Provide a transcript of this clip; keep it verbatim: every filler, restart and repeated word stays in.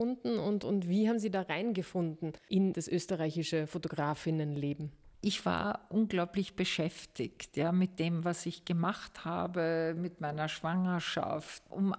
Und, und wie haben Sie da reingefunden in das österreichische Fotografinnenleben? Ich war unglaublich beschäftigt, ja, mit dem, was ich gemacht habe, mit meiner Schwangerschaft. Um